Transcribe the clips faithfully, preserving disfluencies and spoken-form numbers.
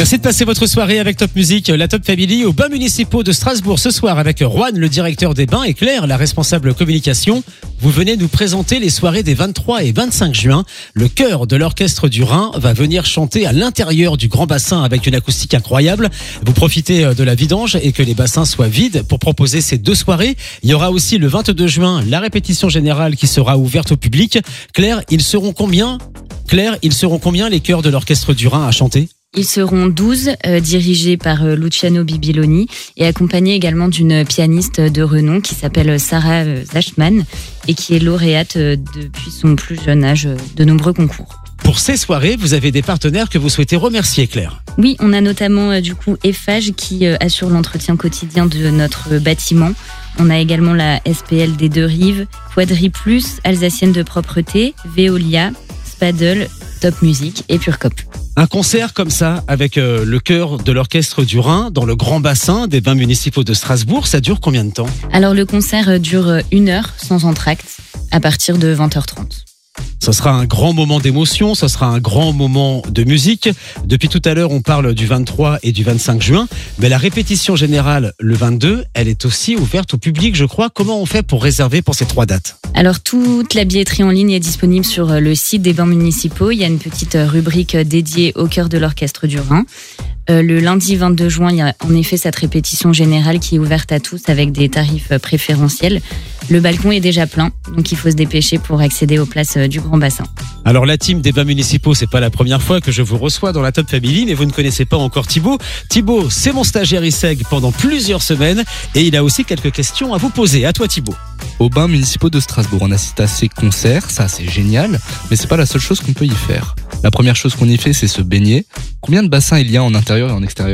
Merci de passer votre soirée avec Top Music, la Top Family aux bains municipaux de Strasbourg ce soir avec Juan, le directeur des bains, et Claire, la responsable communication. Vous venez nous présenter les soirées des vingt-trois et vingt-cinq juin. Le chœur de l'Orchestre du Rhin va venir chanter à l'intérieur du grand bassin avec une acoustique incroyable. Vous profitez de la vidange et que les bassins soient vides pour proposer ces deux soirées. Il y aura aussi le vingt-deux juin la répétition générale qui sera ouverte au public. Claire, ils seront combien Claire, ils seront combien les chœurs de l'Orchestre du Rhin à chanter ? Ils seront douze, euh, dirigés par euh, Luciano Bibiloni et accompagnés également d'une pianiste de renom qui s'appelle Sarah Zachman et qui est lauréate euh, depuis son plus jeune âge euh, de nombreux concours. Pour ces soirées, vous avez des partenaires que vous souhaitez remercier, Claire. Oui, on a notamment euh, du coup Eiffage qui euh, assure l'entretien quotidien de notre euh, bâtiment. On a également la S P L des Deux Rives, Quadri Plus, Alsacienne de propreté, Veolia, Spadle, Top Music et Purcop. Un concert comme ça, avec euh, le chœur de l'Orchestre du Rhin, dans le grand bassin des bains municipaux de Strasbourg, ça dure combien de temps ? Alors le concert dure une heure sans entracte, à partir de vingt heures trente. Ce sera un grand moment d'émotion, ce sera un grand moment de musique. Depuis tout à l'heure, on parle du vingt-trois et du vingt-cinq juin, mais la répétition générale, le vingt-deux, elle est aussi ouverte au public, je crois. Comment on fait pour réserver pour ces trois dates ? Alors toute la billetterie en ligne est disponible sur le site des bains municipaux. Il y a une petite rubrique dédiée au chœur de l'Orchestre du Rhin. Euh, le lundi vingt-deux juin, il y a en effet cette répétition générale qui est ouverte à tous avec des tarifs préférentiels. Le balcon est déjà plein, donc il faut se dépêcher pour accéder aux places du grand bassin. Alors la team des bains municipaux, c'est pas la première fois que je vous reçois dans la Top Family, mais vous ne connaissez pas encore Thibaut. Thibaut, c'est mon stagiaire I S E G pendant plusieurs semaines et il a aussi quelques questions à vous poser. À toi Thibaut. Aux bains municipaux de Strasbourg, on assiste à ces concerts, ça c'est génial, mais c'est pas la seule chose qu'on peut y faire. La première chose qu'on y fait, c'est se baigner. Combien de bassins il y a en intérieur et en extérieur ?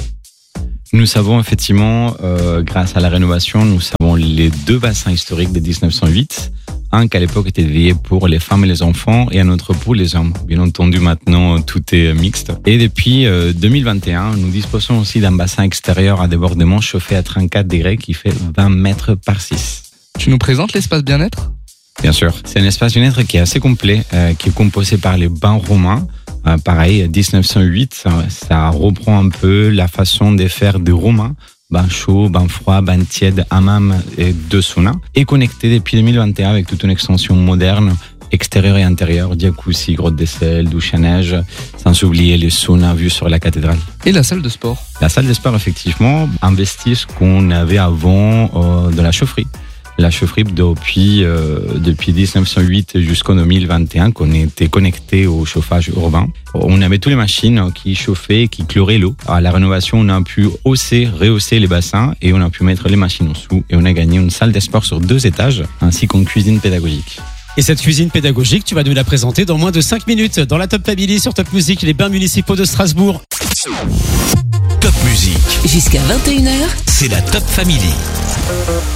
Nous savons effectivement, euh, grâce à la rénovation, nous savons les deux bassins historiques de dix-neuf cent huit. Un qui à l'époque était dédié pour les femmes et les enfants et un autre pour les hommes. Bien entendu, maintenant, tout est mixte. Et depuis euh, deux mille vingt et un, nous disposons aussi d'un bassin extérieur à débordement chauffé à trente-quatre degrés qui fait vingt mètres par six. Tu nous présentes l'espace bien-être ? Bien sûr. C'est un espace bien-être qui est assez complet, euh, qui est composé par les bains romains. Euh, pareil, dix-neuf cent huit, ça, ça reprend un peu la façon de faire des Romains. Bain chaud, bain froid, bain tiède, hammam et deux saunas. Et connecté depuis deux mille vingt et un avec toute une extension moderne, extérieure et intérieure, jacuzzi, grotte de sel, douche à neige, sans oublier les saunas vus sur la cathédrale. Et la salle de sport ? La salle de sport, effectivement, un vestige qu'on avait avant euh, de la chaufferie. La chaufferie depuis, euh, depuis dix-neuf cent huit jusqu'en deux mille vingt et un, qu'on était connecté au chauffage urbain. On avait toutes les machines qui chauffaient, qui chloraient l'eau. À la rénovation, on a pu hausser, rehausser les bassins et on a pu mettre les machines en dessous. Et on a gagné une salle de sport sur deux étages, ainsi qu'une cuisine pédagogique. Et cette cuisine pédagogique, tu vas nous la présenter dans moins de cinq minutes dans la Top Family sur Top Music, les bains municipaux de Strasbourg. Top Music. Jusqu'à vingt et une heures, C'est la Top Family.